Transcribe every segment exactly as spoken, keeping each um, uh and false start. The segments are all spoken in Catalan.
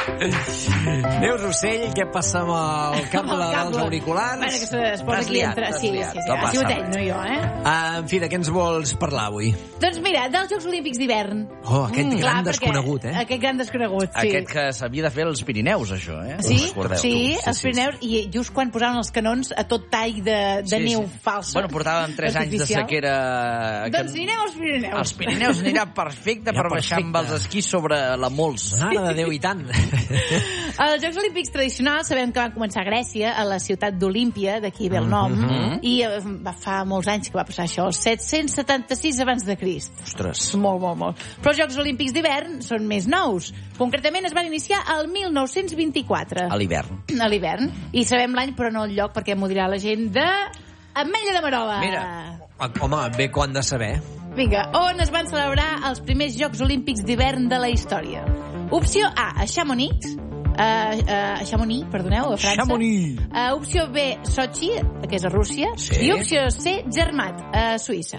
Neus Ocell, què passa amb el cable dels auriculars? Bueno, que es posa aquí entre... Sí, sí, sí, ha sigut ell, no jo, eh? Uh, en fi, de què ens vols parlar avui? Doncs mira, dels Jocs Olímpics d'hivern. Oh, aquest mm, gran clar, desconegut, eh? Aquest gran desconegut, sí. Aquest que s'havia de fer als Pirineus, això, eh? Sí, Recordeu, sí, sí, els Pirineus, sí, sí. I just quan posaven els canons a tot tall de, de sí, neu sí. falsa. Bueno, portàvem tres anys de sequera... Doncs anirem als Pirineus. Els Pirineus anirà perfecte per baixar amb els esquís sobre la Mols. Mare de Déu, i tant. Els Jocs Olímpics tradicionals sabem que van començar a Grècia, a la ciutat d'Olímpia, d'aquí ve el nom, mm -hmm. i va fa molts anys que va passar això, els set-cents setanta-sis abans de Crist. Ostres. Molt, molt, molt. Però els Jocs Olímpics d'hivern són més nous. Concretament es van iniciar el mil nou-cents vint-i-quatre. A l'hivern. A l'hivern. I sabem l'any, però no el lloc, perquè m'ho dirà la gent de... Ametlla de Merola. Mira. Home, bé que ho han de saber. Vinga, on es van celebrar els primers Jocs Olímpics d'hivern de la història? Opció A, a Chamonix. Uh, uh, a Chamonix, perdoneu, a França. Chamonix. Uh, opció B, Sochi, que és a Rússia. Sí. I opció C, Zermatt, a Suïssa.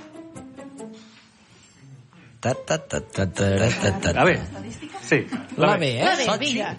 Ta, ta, ta, ta, ta, ta, ta. La B. Sí, la, la B. B, eh? La B, Sochi. vinga.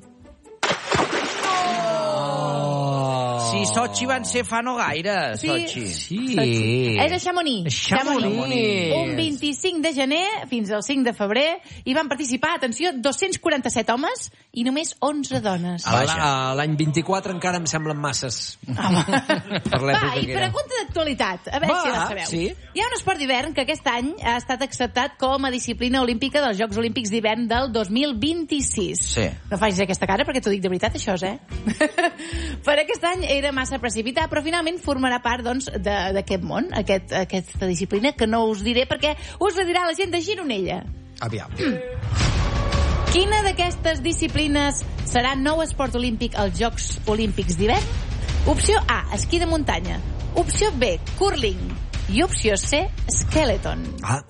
Sí, Sochi van ser fa no gaire, Sí. Sochi. Sí. És a Chamonix. Chamonix. Un vint-i-cinc de gener fins al cinc de febrer i van participar, atenció, dos-cents quaranta-set homes i només onze dones. A la- a L'any vint-i-quatre encara em semblen masses. Per l'època Va, i que era. pregunta d'actualitat, a veure Va, si la sabeu. sí. Hi ha un esport d'hivern que aquest any ha estat acceptat com a disciplina olímpica dels Jocs Olímpics d'hivern del dos mil vint-i-sis. Sí. No facis aquesta cara perquè t'ho dic de veritat, això, eh? Per aquest any era massa precipitat, però finalment formarà part doncs, de- d'aquest món, aquest, aquesta disciplina, que no us diré perquè us la dirà la gent de Gironella. Aviam. Quina d'aquestes disciplines serà nou esport olímpic als Jocs Olímpics d'hivern? Opció A, esquí de muntanya. Opció B, curling. I opció C, skeleton. Ah,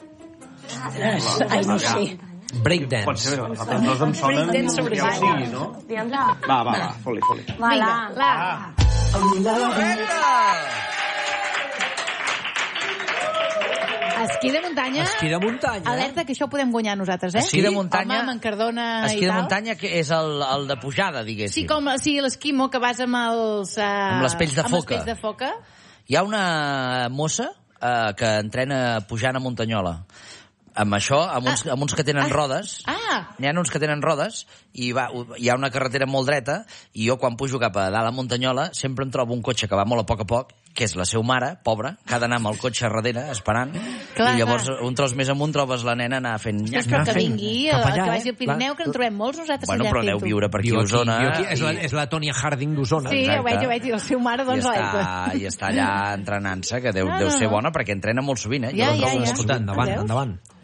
Ai, no sé. breakdance. Pot ser, els altres dos em sonen... Breakdance sobre ja ho aigua. sigui, no? Digue'm la... Va, va, va, foli, foli. Va, Vinga, la... la. Esquí de muntanya. Esquí de muntanya. Alerta que això ho podem guanyar nosaltres, eh? Esquí de muntanya... Home, amb en Cardona Esquí i de tal. muntanya que és el, el de pujada, diguéssim. Sí, com sí, l'esquimo que vas amb els... Uh, Amb les pells de amb foca. les pells de foca. Hi ha una mossa eh, que entrena pujant a Muntanyola. Amb això, amb uns, amb uns que tenen Ah. rodes... Ah, N'hi ha uns que tenen rodes i va, hi ha una carretera molt dreta i jo quan pujo cap a dalt a Muntanyola sempre em trobo un cotxe que va molt a poc a poc, que és la seva mare, pobra, que ha d'anar amb el cotxe darrere esperant, Clar, i llavors clar. un tros més amunt trobes la nena anar fent... és però que vingui, Cap eh, allà, que vagi eh? al Pirineu, que en trobem molts nosaltres Bueno, allà però fent-ho. aneu viure per aquí Viu a aquí, Osona. viu aquí. És, la, i- és la Tonya Harding d'Osona. Sí, ja ho Exacte. veig, ja ho veig, i el seu mare, I doncs, a l'aigua. està, I està allà entrenant-se, que deu, Ah, deu no, ser no. bona, perquè entrena molt sovint, eh? Ja, Jo la ja, trobo ja. molt Escolta, sovint. endavant, Veus? endavant.